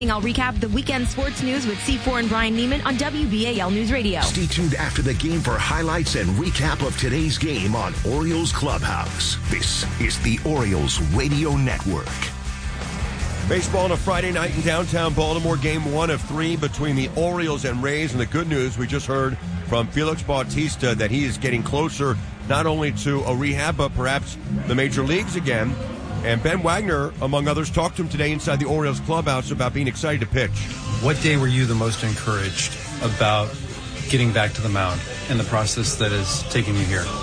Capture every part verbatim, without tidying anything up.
I'll recap the weekend sports news with C four and Brian Neiman on W B A L News Radio. Stay tuned after the game for highlights and recap of today's game on Orioles Clubhouse. This is the Orioles Radio Network. Baseball on a Friday night in downtown Baltimore, game one of three between the Orioles and Rays. And the good news, we just heard from Felix Bautista that he is getting closer not only to a rehab, but perhaps the major leagues again. And Ben Wagner, among others, talked to him today inside the Orioles clubhouse about being excited to pitch. What day were you the most encouraged about getting back to the mound and the process that is taking you here?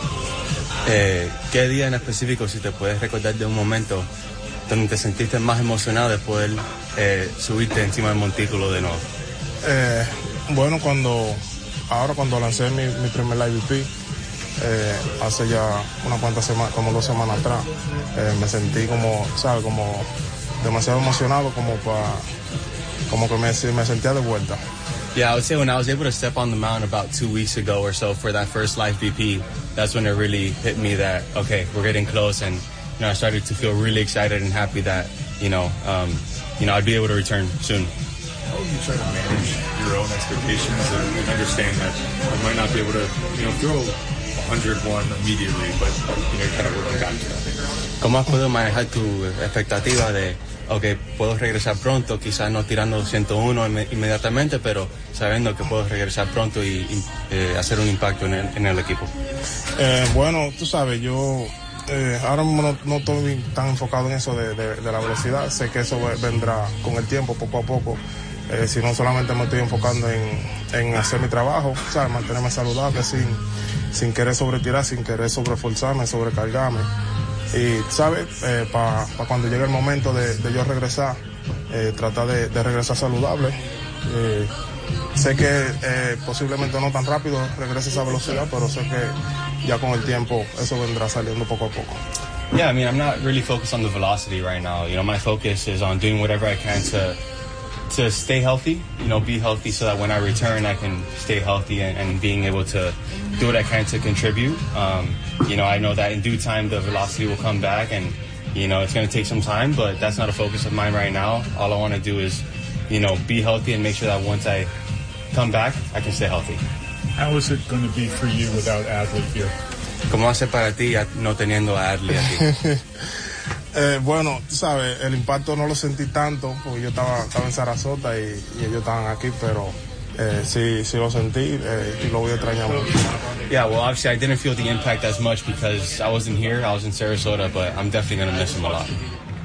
Eh, ¿Qué día en específico, si te puedes recordar de un momento donde te sentiste más emocionado de poder eh, subirte encima del montículo de nuevo? Eh, bueno, cuando ahora cuando lancé mi, mi primer I V P, Eh, hace ya unas cuantas semanas, como dos semanas atrás, eh, me sentí como, ¿sabes? Como demasiado emocionado, como para, como que me, me sentía de vuelta. Yeah, I would say when I was able to step on the mound about two weeks ago or so for that first live V P, that's when it really hit me that, okay, we're getting close, and you know, I started to feel really excited and happy that, you know, um, you know, I'd be able to return soon. How do you try to manage your own expectations and, and understand that you might not be able to, you know, throw one oh one immediately, but you know, you're kind of working back to that? ¿Cómo puedo manejar tu expectativa de, okay, puedo regresar pronto, quizás no tirando ciento uno inmediatamente, pero sabiendo que puedo regresar pronto y, y eh, hacer un impacto en el, en el equipo? Eh, bueno, tú sabes, yo eh, ahora mismo no, no estoy tan enfocado en eso de, de, de la velocidad. Sé que eso vendrá con el tiempo, poco a poco. Eh, si no, solamente me estoy enfocando en, en hacer mi trabajo, ¿sabes? Mantenerme saludable sin, sin querer sobretirar, sin querer sobreforzarme, sobrecargarme. Y, ¿sabes? Eh, para pa cuando llegue el momento de, de yo regresar, eh, tratar de, de regresar saludable. Eh, sé que eh, posiblemente no tan rápido regrese esa velocidad, pero sé que ya con el tiempo eso vendrá saliendo poco a poco. Yeah, I mean, I'm not really focused on the velocity right now. You know, my focus is on doing whatever I can to to stay healthy, you know, be healthy so that when I return, I can stay healthy and, and being able to do what I can to contribute. Um, you know, I know that in due time, the velocity will come back and, you know, it's going to take some time, but that's not a focus of mine right now. All I want to do is, you know, be healthy and make sure that once I come back, I can stay healthy. How is it going to be for you without Adley here? ¿Cómo hace para ti no teniendo a Adley aquí? Eh, bueno, tú sabes, el impacto no lo sentí tanto porque yo estaba, estaba en Sarasota y, y ellos estaban aquí, pero eh, sí, sí lo sentí eh, y lo voy a extrañar mucho. Yeah, well, obviously I didn't feel the impact as much because I wasn't here, I was in Sarasota, but I'm definitely going to miss him a lot.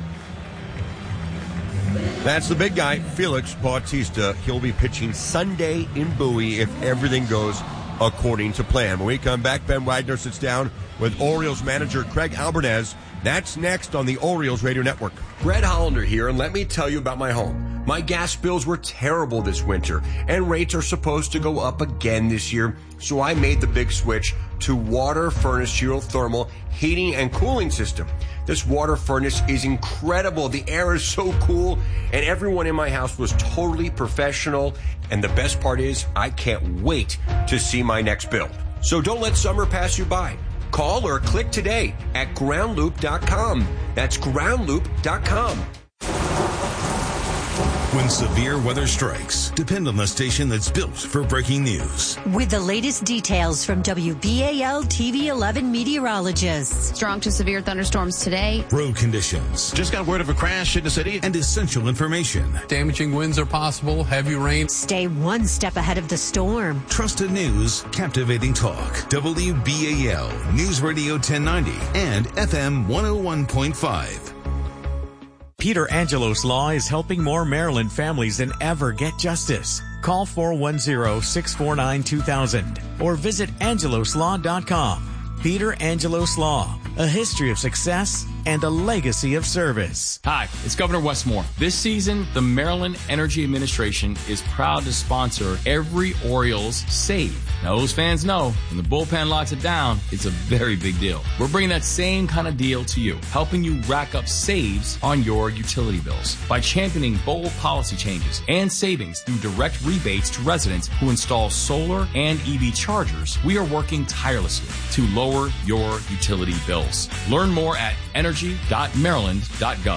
That's the big guy, Felix Bautista. He'll be pitching Sunday in Bowie if everything goes according to plan. When we come back, Ben Wagner sits down with Orioles manager Craig Albernez. That's next on the Orioles Radio Network. Brett Hollander here, and let me tell you about my home. My gas bills were terrible this winter, and rates are supposed to go up again this year, so I made the big switch to Water Furnace Geothermal Heating and Cooling System. This water furnace is incredible. The air is so cool, and everyone in my house was totally professional, and the best part is I can't wait to see my next bill. So don't let summer pass you by. Call or click today at ground loop dot com. That's ground loop dot com. When severe weather strikes, depend on the station that's built for breaking news. With the latest details from W B A L T V eleven meteorologists. Strong to severe thunderstorms today. Road conditions. Just got word of a crash in the city. And essential information. Damaging winds are possible, heavy rain. Stay one step ahead of the storm. Trusted news, captivating talk. W B A L News Radio ten ninety and F M one oh one point five. Peter Angelos Law is helping more Maryland families than ever get justice. Call four one zero, six four nine, two thousand or visit angelos law dot com. Peter Angelos Law, a history of success and a legacy of service. Hi, it's Governor Wes Moore. This season, the Maryland Energy Administration is proud to sponsor every Orioles save. Now, those fans know when the bullpen locks it down, it's a very big deal. We're bringing that same kind of deal to you, helping you rack up saves on your utility bills by championing bold policy changes and savings through direct rebates to residents who install solar and E V chargers. We are working tirelessly to lower your utility bills. Learn more at energy dot maryland dot gov.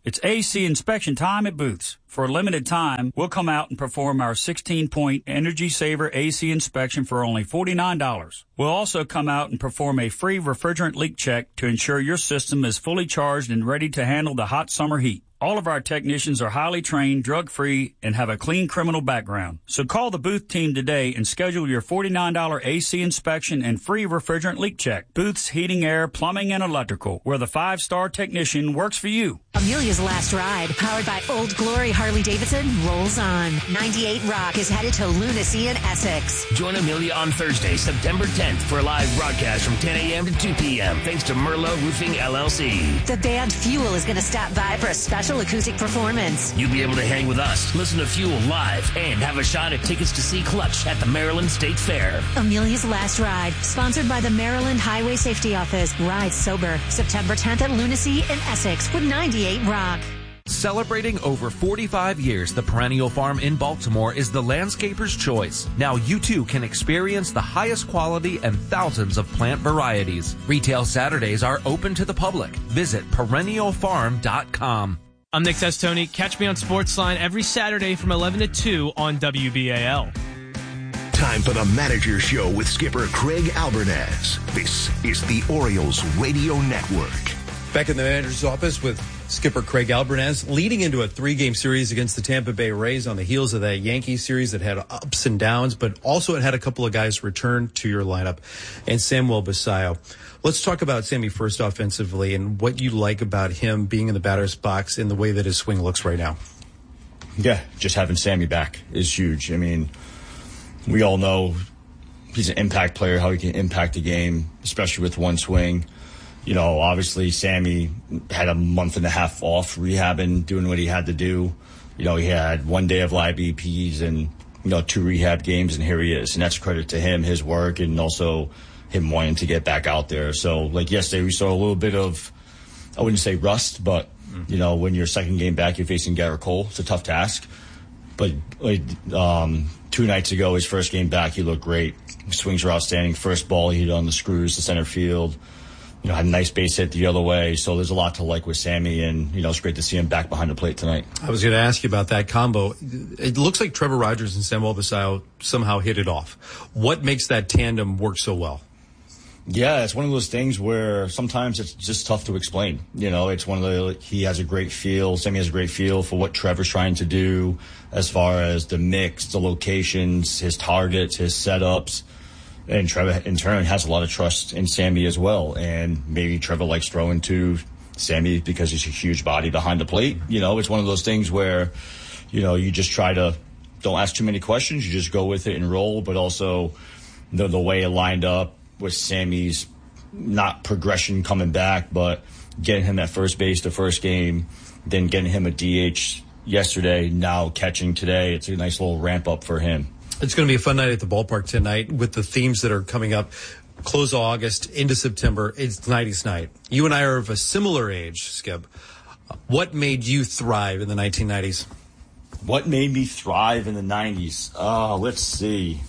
It's A C inspection time at Booth's. For a limited time, we'll come out and perform our sixteen-point Energy Saver A C inspection for only forty-nine dollars. We'll also come out and perform a free refrigerant leak check to ensure your system is fully charged and ready to handle the hot summer heat. All of our technicians are highly trained, drug-free, and have a clean criminal background. So call the Booth team today and schedule your forty-nine dollars A C inspection and free refrigerant leak check. Booth's Heating, Air, Plumbing, and Electrical, where the five-star technician works for you. Amelia's Last Ride, powered by Old Glory Harley-Davidson, rolls on. ninety-eight Rock is headed to Lunacy in Essex. Join Amelia on Thursday, September tenth for a live broadcast from ten a.m. to two p.m. thanks to Merlot Roofing, L L C. The band Fuel is going to stop by for a special acoustic performance. You'll be able to hang with us, listen to Fuel live, and have a shot at tickets to see Clutch at the Maryland State Fair. Amelia's Last Ride, sponsored by the Maryland Highway Safety Office. Ride sober. September tenth at Lunacy in Essex with ninety-eight Rock. Celebrating over forty-five years, the Perennial Farm in Baltimore is the landscaper's choice. Now you too can experience the highest quality and thousands of plant varieties. Retail Saturdays are open to the public. Visit perennial farm dot com. I'm Nick Testoni. Catch me on Sportsline every Saturday from eleven to two on W B A L. Time for the Manager Show with skipper Craig Albernaz. This is the Orioles Radio Network. Back in the manager's office with skipper Craig Albernaz, leading into a three-game series against the Tampa Bay Rays on the heels of that Yankees series that had ups and downs, but also it had a couple of guys return to your lineup, and Samuel Basallo. Let's talk about Sammy first offensively and what you like about him being in the batter's box in the way that his swing looks right now. Yeah, just having Sammy back is huge. I mean, we all know he's an impact player, how he can impact the game, especially with one swing. You know, obviously Sammy had a month and a half off rehabbing, doing what he had to do. You know, he had one day of live E Ps and, you know, two rehab games, and here he is. And that's credit to him, his work, and also him wanting to get back out there. So, like yesterday, we saw a little bit of, I wouldn't say rust, but, you know, when you're second game back, you're facing Garrett Cole. It's a tough task. But like, um, two nights ago, his first game back, he looked great. His swings were outstanding. First ball, he hit on the screws to center field. You know, had a nice base hit the other way. So there's a lot to like with Sammy, and, you know, it's great to see him back behind the plate tonight. I was going to ask you about that combo. It looks like Trevor Rogers and Samuel Basallo somehow hit it off. What makes that tandem work so well? Yeah, it's one of those things where sometimes it's just tough to explain. You know, it's one of the, he has a great feel, Sammy has a great feel for what Trevor's trying to do as far as the mix, the locations, his targets, his setups. And Trevor, in turn, has a lot of trust in Sammy as well. And maybe Trevor likes throwing to Sammy because he's a huge body behind the plate. You know, it's one of those things where, you know, you just try to, don't ask too many questions. You just go with it and roll. But also the, the way it lined up with Sammy's not progression coming back, but getting him at first base the first game, then getting him a D H yesterday, now catching today. It's a nice little ramp up for him. It's going to be a fun night at the ballpark tonight with the themes that are coming up. Close of August into September. It's nineties night. You and I are of a similar age, Skip. What made you thrive in the nineteen nineties? What made me thrive in the nineties? Oh, let's see.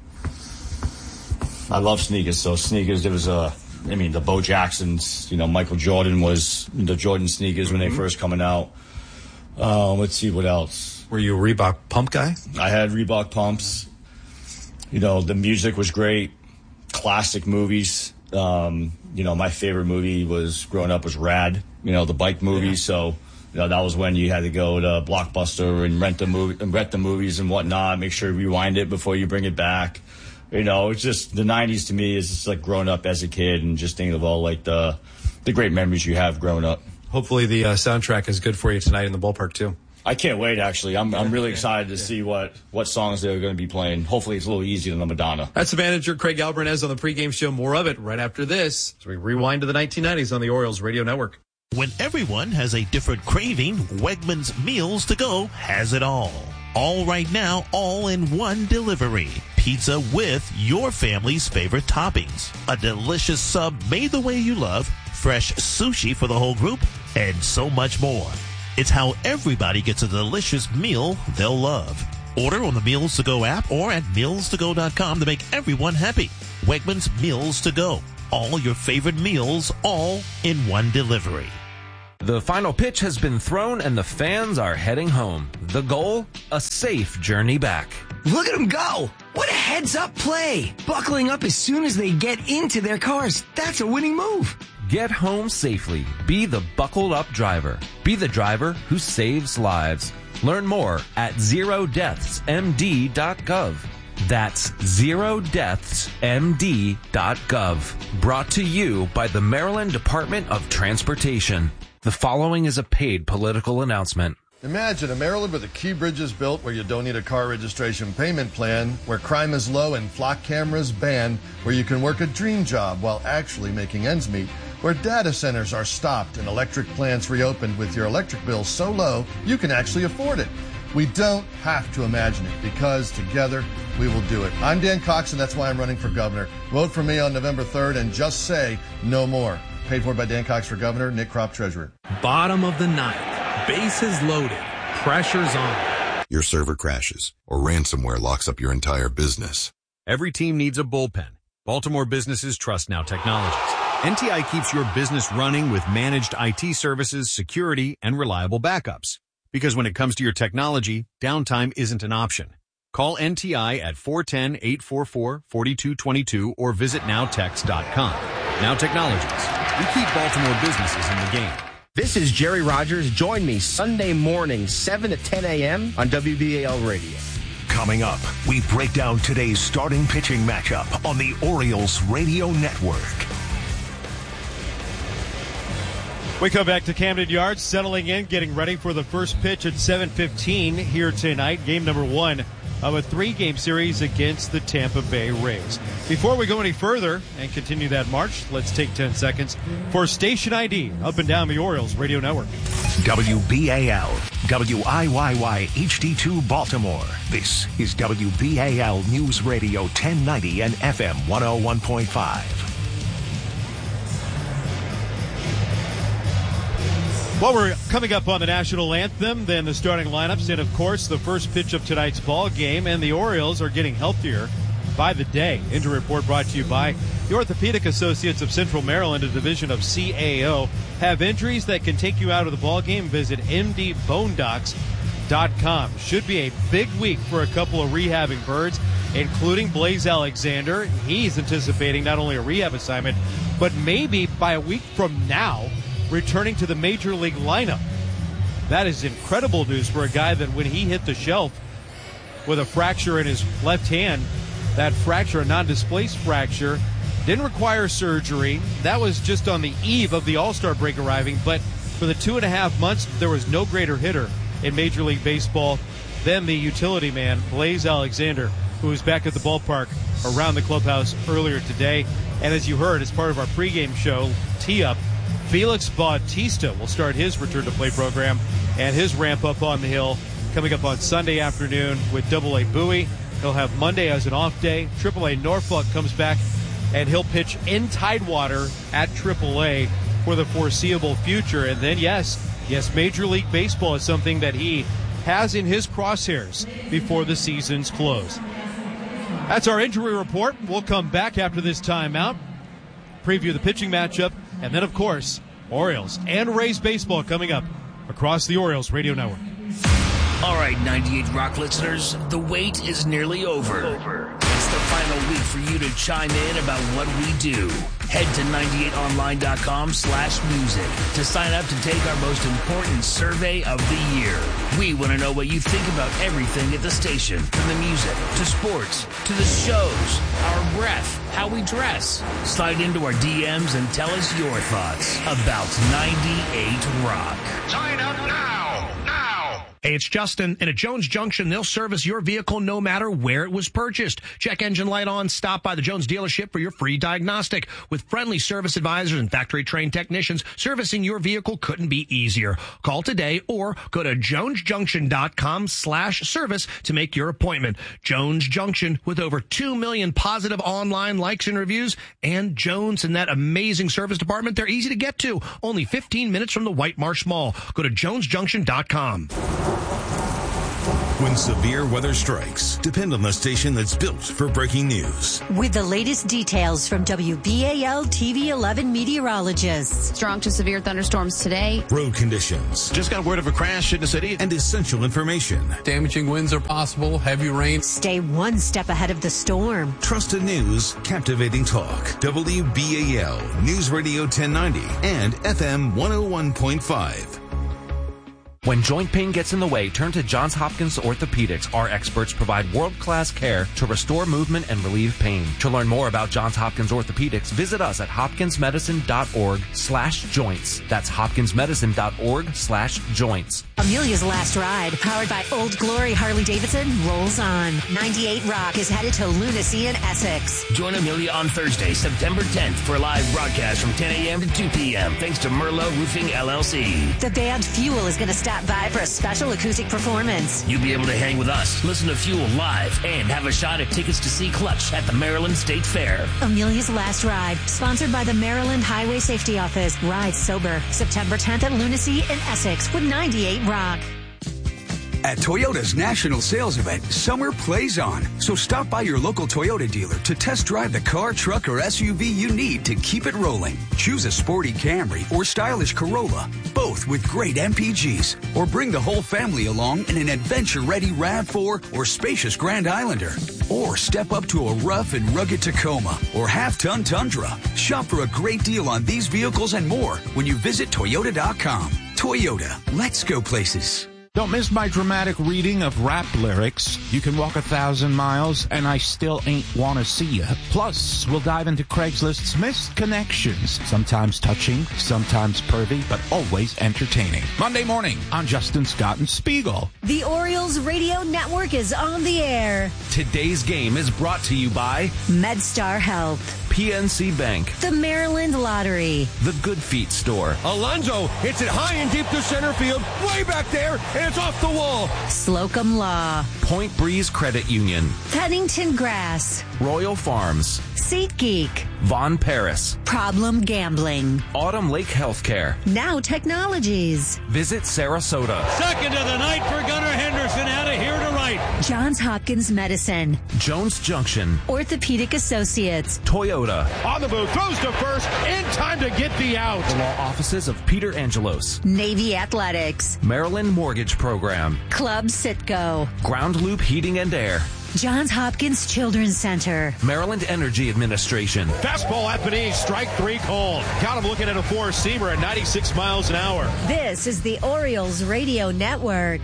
I love sneakers. So sneakers, there was a, I mean, the Bo Jacksons, you know, Michael Jordan was the Jordan sneakers when mm-hmm. they first coming out. Uh, let's see what else. Were you a Reebok pump guy? I had Reebok pumps. You know, the music was great. Classic movies. Um, you know, my favorite movie was growing up was Rad. You know, the bike movie. Yeah. So, you know, that was when you had to go to Blockbuster and rent the movie, and rent the movies and whatnot. Make sure you rewind it before you bring it back. You know, it's just the nineties to me is just like growing up as a kid and just thinking of all like the the great memories you have growing up. Hopefully the uh, soundtrack is good for you tonight in the ballpark too. I can't wait, actually. I'm I'm really excited to see what, what songs they're going to be playing. Hopefully it's a little easier than the Madonna. That's the manager, Craig Albernaz, on the pregame show. More of it right after this as we rewind to the nineteen nineties on the Orioles Radio Network. When everyone has a different craving, Wegmans Meals to Go has it all. All right now, all in one delivery. Pizza with your family's favorite toppings. A delicious sub made the way you love. Fresh sushi for the whole group. And so much more. It's how everybody gets a delicious meal they'll love. Order on the Meals to Go app or at meals to go dot com to make everyone happy. Wegmans Meals to Go. All your favorite meals, all in one delivery. The final pitch has been thrown and the fans are heading home. The goal? A safe journey back. Look at them go! What a heads-up play! Buckling up as soon as they get into their cars. That's a winning move. Get home safely. Be the buckled up driver. Be the driver who saves lives. Learn more at zero deaths m d dot gov. That's zero deaths m d dot gov. Brought to you by the Maryland Department of Transportation. The following is a paid political announcement. Imagine a Maryland with a key bridges built where you don't need a car registration payment plan, where crime is low and flock cameras banned, where you can work a dream job while actually making ends meet, where data centers are stopped and electric plants reopened with your electric bill so low you can actually afford it. We don't have to imagine it because together we will do it. I'm Dan Cox and that's why I'm running for governor. Vote for me on November third and just say no more. Paid for by Dan Cox for governor, Nick Kropp treasurer. Bottom of the ninth. Bases loaded. Pressure's on. Your server crashes or ransomware locks up your entire business. Every team needs a bullpen. Baltimore businesses trust Now Technologies. N T I keeps your business running with managed I T services, security, and reliable backups. Because when it comes to your technology, downtime isn't an option. Call N T I at four one zero, eight four four, four two two two or visit now tex dot com. Now Technologies. We keep Baltimore businesses in the game. This is Jerry Rogers. Join me Sunday morning, seven to ten a.m. on W B A L Radio. Coming up, we break down today's starting pitching matchup on the Orioles Radio Network. We come back to Camden Yards, settling in, getting ready for the first pitch at seven fifteen here tonight. Game number one of a three-game series against the Tampa Bay Rays. Before we go any further and continue that march, let's take ten seconds for Station I D up and down the Orioles Radio Network. W B A L, W I Y Y H D two Baltimore. This is W B A L News Radio ten ninety and F M one oh one point five. Well, we're coming up on the national anthem, then the starting lineups, and of course the first pitch of tonight's ball game. And the Orioles are getting healthier by the day. Injury report brought to you by the Orthopedic Associates of Central Maryland, a division of C A O. Have injuries that can take you out of the ball game? Visit m d bone docs dot com. Should be a big week for a couple of rehabbing birds, including Blaze Alexander. He's anticipating not only a rehab assignment, but maybe by a week from now, returning to the major league lineup. That is incredible news for a guy that when he hit the shelf with a fracture in his left hand, that fracture, a non-displaced fracture, didn't require surgery. That was just on the eve of the All-Star break arriving, but for the two and a half months, there was no greater hitter in Major League Baseball than the utility man, Blaze Alexander, who was back at the ballpark around the clubhouse earlier today. And as you heard, as part of our pregame show, tee-up, Felix Bautista will start his return-to-play program and his ramp-up on the hill coming up on Sunday afternoon with Double A Bowie. He'll have Monday as an off day. Triple A Norfolk comes back, and he'll pitch in Tidewater at Triple A for the foreseeable future. And then, yes, yes, Major League Baseball is something that he has in his crosshairs before the season's close. That's our injury report. We'll come back after this timeout, preview the pitching matchup, and then, of course, Orioles and Rays baseball coming up across the Orioles Radio Network. All right, ninety-eight Rock listeners, the wait is nearly over. over. It's the final week for you to chime in about what we do. Head to ninety-eight online dot com slash music to sign up to take our most important survey of the year. We want to know what you think about everything at the station, from the music to sports to the shows, our breath, how we dress. Slide into our D Ms and tell us your thoughts about ninety-eight Rock. Sign up now! Now! Hey, it's Justin. And at Jones Junction, they'll service your vehicle no matter where it was purchased. Check engine light on, stop by the Jones dealership for your free diagnostic. With friendly service advisors and factory-trained technicians, servicing your vehicle couldn't be easier. Call today or go to jones junction dot com slash service to make your appointment. Jones Junction, with over two million positive online likes and reviews, and Jones and that amazing service department, they're easy to get to. Only fifteen minutes from the White Marsh Mall. Go to jones junction dot com. When severe weather strikes, depend on the station that's built for breaking news. With the latest details from W B A L T V eleven meteorologists. Strong to severe thunderstorms today. Road conditions. Just got word of a crash in the city. And essential information. Damaging winds are possible, heavy rain. Stay one step ahead of the storm. Trusted news, captivating talk. W B A L News Radio ten ninety and F M one oh one point five. When joint pain gets in the way, turn to Johns Hopkins Orthopedics. Our experts provide world-class care to restore movement and relieve pain. To learn more about Johns Hopkins Orthopedics, visit us at hopkinsmedicine.org slash joints. That's hopkinsmedicine.org slash joints. Amelia's Last Ride, powered by Old Glory Harley-Davidson, rolls on. ninety-eight Rock is headed to Lunacy in Essex. Join Amelia on Thursday, September tenth for a live broadcast from ten a.m. to two p.m. thanks to Merlot Roofing, L L C. The band Fuel is going to stop by for a special acoustic performance. You'll be able to hang with us, listen to Fuel live, and have a shot at tickets to see Clutch at the Maryland State Fair. Amelia's Last Ride, sponsored by the Maryland Highway Safety Office. Ride sober, September tenth at Lunacy in Essex with ninety-eight Rock. At Toyota's national sales event, summer plays on. So stop by your local Toyota dealer to test drive the car, truck, or S U V you need to keep it rolling. Choose a sporty Camry or stylish Corolla, both with great M P Gs. Or bring the whole family along in an adventure-ready RAV four or spacious Grand Islander. Or step up to a rough and rugged Tacoma or half-ton Tundra. Shop for a great deal on these vehicles and more when you visit Toyota dot com. Toyota, let's go places. Don't miss my dramatic reading of rap lyrics. You can walk a thousand miles and I still ain't wanna see ya. Plus, we'll dive into Craigslist's missed connections. Sometimes touching, sometimes pervy, but always entertaining. Monday morning on Justin Scott and Spiegel. The Orioles Radio Network is on the air. Today's game is brought to you by MedStar Health, P N C Bank, the Maryland Lottery, the Good Feet Store. Alonso hits it high and deep to center field, way back there, and it's off the wall. Slocum Law, Point Breeze Credit Union, Pennington Grass, Royal Farms, SeatGeek, Von Paris, Problem Gambling, Autumn Lake Healthcare, Now Technologies. Visit Sarasota. Second of the night for Gunnar Henderson, out of here to right. Johns Hopkins Medicine, Jones Junction, Orthopedic Associates, Toyota. On the move, throws to first, in time to get the out. The law offices of Peter Angelos, Navy Athletics, Maryland Mortgage Program, Club Sitco, Ground Loop Heating and Air, Johns Hopkins Children's Center, Maryland Energy Administration. Fastball at Panini, strike three called. Got him looking at a four-seamer at ninety-six miles an hour. This is the Orioles Radio Network.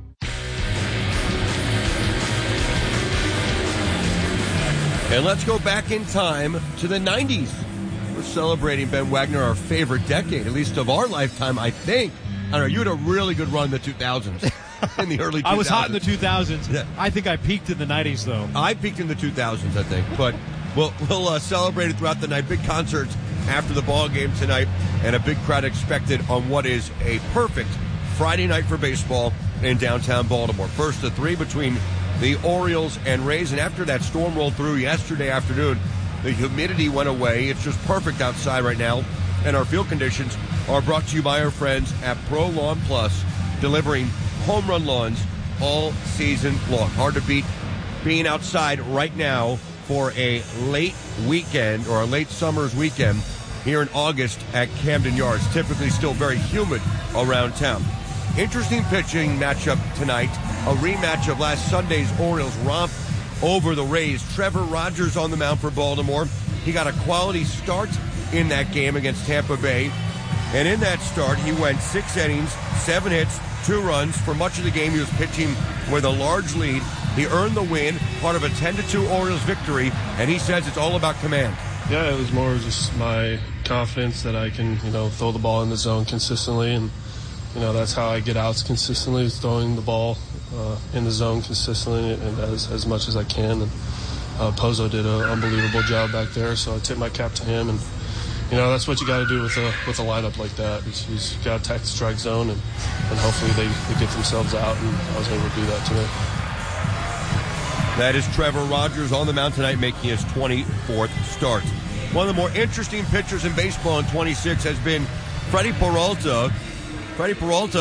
And let's go back in time to the nineties. We're celebrating, Ben Wagner, our favorite decade, at least of our lifetime, I think. I don't know, you had a really good run in the two thousands. In the early two thousands. I was hot in the two thousands. Yeah. I think I peaked in the nineties, though. I peaked in the two thousands, I think. But we'll, we'll uh, celebrate it throughout the night. Big concerts after the ball game tonight, and a big crowd expected on what is a perfect Friday night for baseball in downtown Baltimore. First of three between the Orioles and Rays, and after that storm rolled through yesterday afternoon, the humidity went away. It's just perfect outside right now, and our field conditions are brought to you by our friends at Pro Lawn Plus, delivering home run lawns all season long. Hard to beat being outside right now for a late weekend or a late summer's weekend here in August at Camden Yards. Typically still very humid around town. Interesting pitching matchup tonight. A rematch of last Sunday's Orioles romp over the Rays. Trevor Rogers on the mound for Baltimore. He got a quality start in that game against Tampa Bay. And in that start, he went six innings, seven hits, two runs. For much of the game, he was pitching with a large lead. He earned the win, part of a ten to two Orioles victory, and he says it's all about command. Yeah, it was more just my confidence that I can, you know, throw the ball in the zone consistently, and you know that's how I get outs consistently, is throwing the ball uh, in the zone consistently and as as much as I can. And uh, Pozo did an unbelievable job back there, so I tip my cap to him. And you know that's what you got to do with a with a lineup like that. Is you got to attack the strike zone, and, and hopefully they, they get themselves out. And I was able to do that tonight. That is Trevor Rogers on the mound tonight, making his twenty-fourth start. One of the more interesting pitchers in baseball in twenty-six has been Freddie Peralta. Freddie Peralta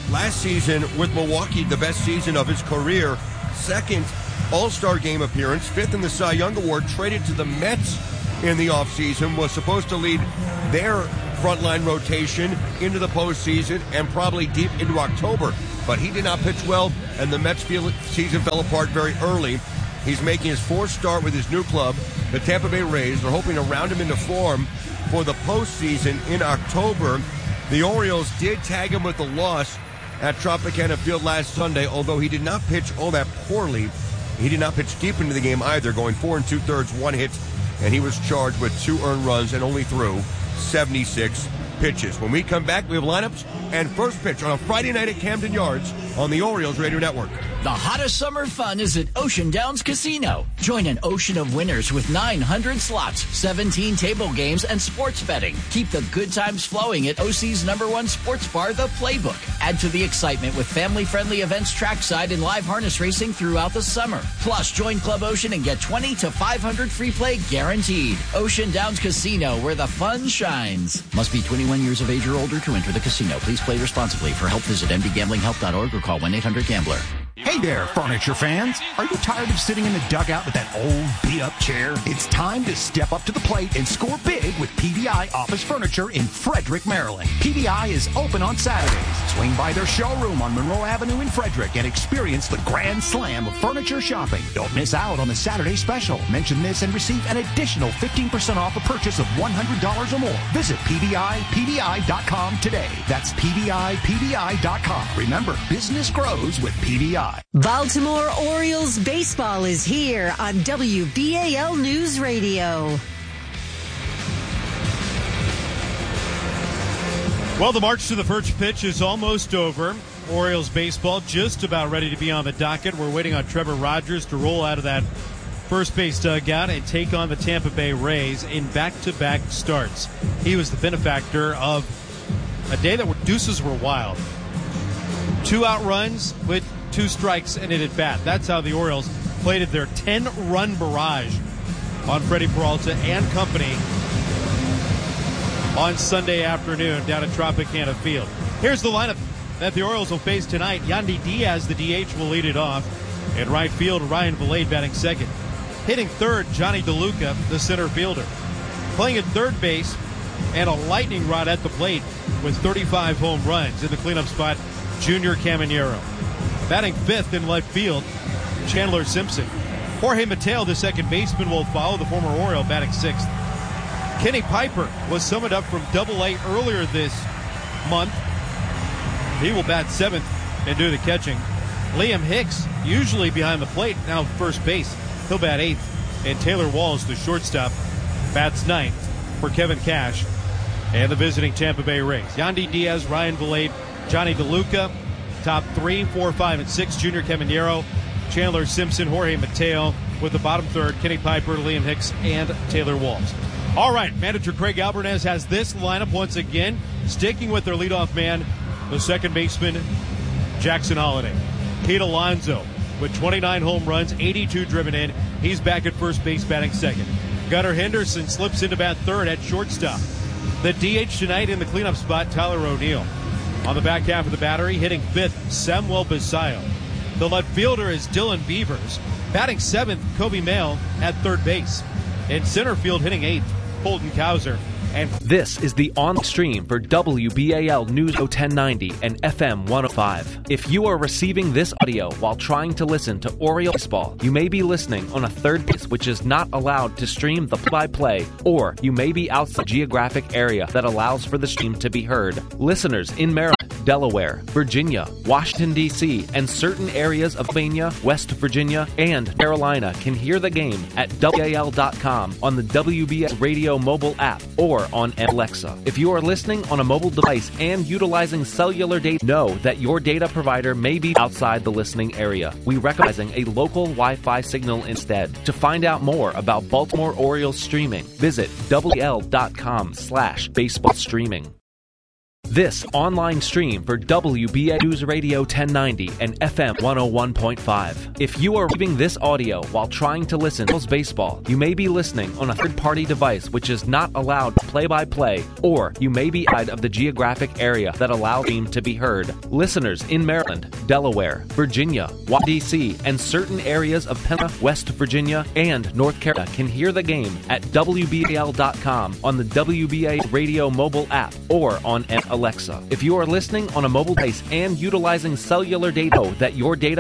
last season with Milwaukee, the best season of his career. Second All-Star Game appearance, fifth in the Cy Young Award, traded to the Mets in the offseason, was supposed to lead their frontline rotation into the postseason and probably deep into October. But he did not pitch well, and the Mets season fell apart very early. He's making his fourth start with his new club, the Tampa Bay Rays. They're hoping to round him into form for the postseason in October. The Orioles did tag him with a loss at Tropicana Field last Sunday, although he did not pitch all that poorly. He did not pitch deep into the game either, going four and two-thirds, one hit, and he was charged with two earned runs and only threw seventy-six pitches. When we come back, we have lineups and first pitch on a Friday night at Camden Yards on the Orioles Radio Network. The hottest summer fun is at Ocean Downs Casino. Join an ocean of winners with nine hundred slots, seventeen table games, and sports betting. Keep the good times flowing at O C's number one sports bar, The Playbook. Add to the excitement with family-friendly events trackside and live harness racing throughout the summer. Plus, join Club Ocean and get twenty to five hundred free play guaranteed. Ocean Downs Casino, where the fun shines. Must be twenty-one years of age or older to enter the casino. Please play responsibly. For help, visit m d gambling help dot org or call one eight hundred gambler. Hey there, furniture fans. Are you tired of sitting in the dugout with that old beat-up chair? It's time to step up to the plate and score big with P V I Office Furniture in Frederick, Maryland. P V I is open on Saturdays. Swing by their showroom on Monroe Avenue in Frederick and experience the grand slam of furniture shopping. Don't miss out on the Saturday special. Mention this and receive an additional fifteen percent off a purchase of one hundred dollars or more. Visit P V I P V I dot com today. That's P V I P V I dot com. Remember, business grows with P V I. Baltimore Orioles baseball is here on W B A L News Radio. Well, the march to the first pitch is almost over. Orioles baseball just about ready to be on the docket. We're waiting on Trevor Rogers to roll out of that first base dugout and take on the Tampa Bay Rays in back-to-back starts. He was the benefactor of a day that deuces were wild. Two out runs with two strikes and an at bat. That's how the Orioles played their ten-run barrage on Freddie Peralta and company on Sunday afternoon down at Tropicana Field. Here's the lineup that the Orioles will face tonight. Yandy Diaz, the D H, will lead it off. In right field, Ryan Vilade batting second. Hitting third, Johnny DeLuca, the center fielder. Playing at third base and a lightning rod at the plate with thirty-five home runs. In the cleanup spot, Junior Caminero. Batting fifth in left field, Chandler Simpson. Jorge Mateo, the second baseman, will follow, the former Oriole, batting sixth. Kenny Piper was summoned up from double A earlier this month. He will bat seventh and do the catching. Liam Hicks, usually behind the plate, now first base. He'll bat eighth. And Taylor Walls, the shortstop, bats ninth for Kevin Cash and the visiting Tampa Bay Rays. Yandy Diaz, Ryan Vilade, Johnny DeLuca. Top three, four, five, and six, Junior Caminero, Chandler Simpson, Jorge Mateo. With the bottom third, Kenny Piper, Liam Hicks, and Taylor Walls. All right, manager Craig Albernaz has this lineup once again, sticking with their leadoff man, the second baseman, Jackson Holliday. Pete Alonso with twenty-nine home runs, eighty-two driven in. He's back at first base batting second. Gunnar Henderson slips into bat third at shortstop. The D H tonight in the cleanup spot, Tyler O'Neill. On the back half of the battery, hitting fifth, Samuel Basayo. The left fielder is Dylan Beavers. Batting seventh, Kobe Mail at third base. In center field, hitting eighth, Holden Kauser. And this is the on stream for W B A L News ten ninety and F M one oh five. If you are receiving this audio while trying to listen to Oriole baseball, you may be listening on a third base which is not allowed to stream the play-by-play, or you may be outside the geographic area that allows for the stream to be heard. Listeners in Maryland, Delaware, Virginia, Washington, D C, and certain areas of Pennsylvania, West Virginia, and Carolina can hear the game at W A L dot com on the W B A L Radio mobile app or on Alexa. If you are listening on a mobile device and utilizing cellular data, know that your data provider may be outside the listening area. We recommend a local Wi-Fi signal instead. To find out more about Baltimore Orioles streaming, visit W A L dot com slash baseball streaming. This online stream for W B A News Radio ten ninety and F M one oh one point five. If you are receiving this audio while trying to listen to baseball, you may be listening on a third-party device which is not allowed play-by-play, or you may be outside of the geographic area that allows stream to be heard. Listeners in Maryland, Delaware, Virginia, Washington, D C, and certain areas of Pennsylvania, West Virginia, and North Carolina can hear the game at W B A L dot com on the W B A Radio mobile app or on Alexa. If you are listening on a mobile device and utilizing cellular data, know that your data